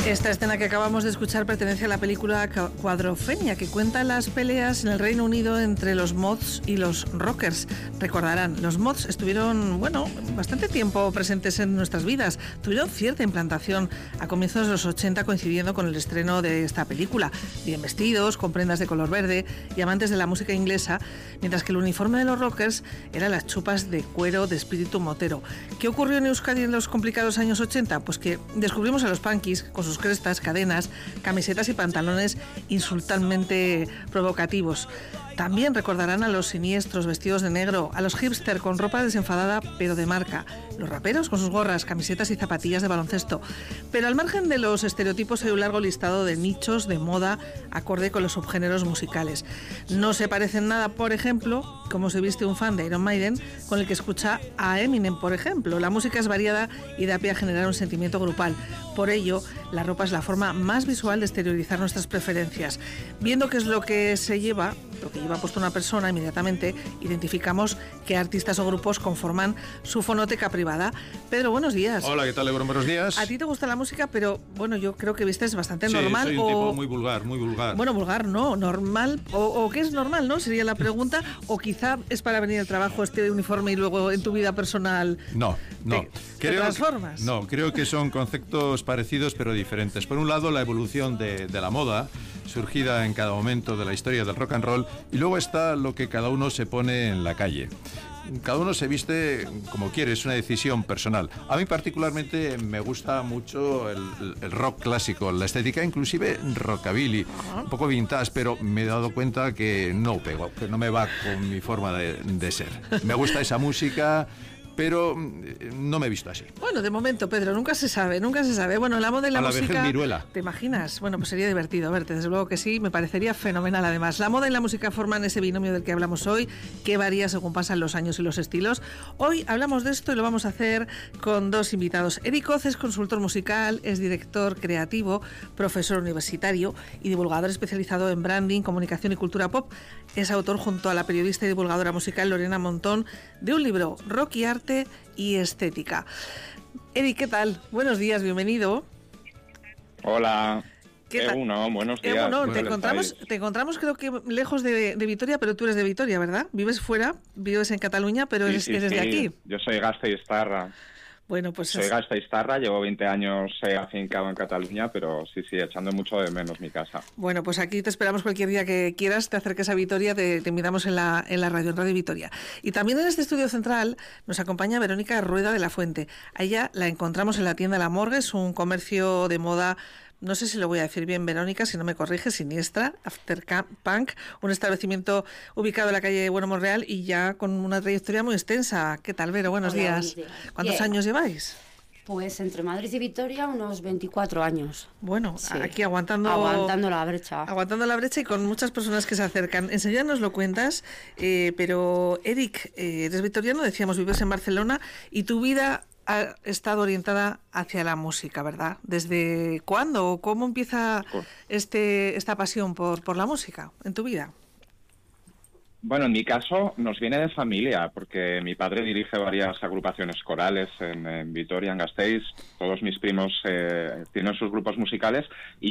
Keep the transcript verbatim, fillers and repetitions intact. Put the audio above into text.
Esta escena que acabamos de escuchar pertenece a la película Cuadrofenia, que cuenta las peleas en el Reino Unido entre los mods y los rockers. Recordarán, los mods estuvieron, bueno, bastante tiempo presentes en nuestras vidas. Tuvieron cierta implantación a comienzos de los ochenta, coincidiendo con el estreno de esta película. Bien vestidos, con prendas de color verde y amantes de la música inglesa, mientras que el uniforme de los rockers eran las chupas de cuero de espíritu motero. ¿Qué ocurrió en Euskadi en los complicados años ochenta? Pues que descubrimos a los punkis con sus crestas, cadenas, camisetas y pantalones insultantemente provocativos. También recordarán a los siniestros vestidos de negro, a los hipster con ropa desenfadada pero de marca, los raperos con sus gorras, camisetas y zapatillas de baloncesto. Pero al margen de los estereotipos hay un largo listado de nichos de moda acorde con los subgéneros musicales. No se parecen nada, por ejemplo, como se viste un fan de Iron Maiden con el que escucha a Eminem, por ejemplo. La música es variada y da pie a generar un sentimiento grupal. Por ello, la ropa es la forma más visual de exteriorizar nuestras preferencias. Viendo qué es lo que se lleva, lo que lleva puesto una persona, inmediatamente identificamos qué artistas o grupos conforman su fonoteca privada. Pedro, buenos días. Hola, ¿qué tal, Ebro? Buenos días. A ti te gusta la música, pero bueno, yo creo que vistes bastante sí, normal. soy un o... tipo muy vulgar, muy vulgar. Bueno, vulgar no, normal. O, ¿O qué es normal, no? Sería la pregunta. O quizá es para venir al trabajo este uniforme y luego en tu vida personal... No, no. Te, creo ¿te transformas? Que, no, creo que son conceptos parecidos pero diferentes. Por un lado, la evolución de, de la moda, surgida en cada momento de la historia del rock and roll, y luego está lo que cada uno se pone en la calle. Cada uno se viste como quiere, es una decisión personal. A mí particularmente me gusta mucho el, el rock clásico, la estética, inclusive rockabilly, un poco vintage, pero me he dado cuenta que no pego, que no me va con mi forma de, de ser. Me gusta esa música, pero no me he visto así. Bueno, de momento, Pedro, nunca se sabe, nunca se sabe. Bueno, la moda y la, a la música... vejez viruela. ¿Te imaginas? Bueno, pues sería divertido verte, desde luego que sí, me parecería fenomenal además. La moda y la música forman ese binomio del que hablamos hoy, que varía según pasan los años y los estilos. Hoy hablamos de esto y lo vamos a hacer con dos invitados. Eric Oz es consultor musical, es director creativo, profesor universitario y divulgador especializado en branding, comunicación y cultura pop. Es autor, junto a la periodista y divulgadora musical Lorena Montón, de un libro, Rock y Arte y Estética. Eric, ¿qué tal? Buenos días, bienvenido. Hola. ¿Qué tal? Egunon, buenos días. Egunon, te encontramos, te encontramos creo que lejos de, de Vitoria, pero tú eres de Vitoria, ¿verdad? Vives fuera, vives en Cataluña, pero sí, eres, sí, eres sí. de aquí. Yo soy Gasteiztarra. Bueno, pues soy es... Gasteiztarra, llevo veinte años eh, afincado en Cataluña, pero sí, sí, echando mucho de menos mi casa. Bueno, pues aquí te esperamos cualquier día que quieras, te acerques a Vitoria, te, te miramos en la, en la radio, en Radio Vitoria. Y también en este estudio central nos acompaña Verónica Rueda de la Fuente. A ella la encontramos en la tienda La Morgue, es un comercio de moda. No sé si lo voy a decir bien, Verónica, si no me corrige, siniestra, After Punk, un establecimiento ubicado en la calle Bueno Monreal y ya con una trayectoria muy extensa. ¿Qué tal, Vero? Buenos Hola, días. buenos días. ¿Cuántos Bien. años lleváis? Pues entre Madrid y Vitoria unos veinticuatro años. Bueno, Sí. aquí aguantando... Aguantando la brecha. Aguantando la brecha y con muchas personas que se acercan. Enseguida nos lo cuentas, eh, pero Eric, eh, eres vitoriano, decíamos, vives en Barcelona y tu vida ha estado orientada hacia la música, ¿verdad? ¿Desde cuándo o cómo empieza este esta pasión por, por la música en tu vida? Bueno, en mi caso nos viene de familia, porque mi padre dirige varias agrupaciones corales en, en Vitoria, en Gasteiz. Todos mis primos eh, tienen sus grupos musicales y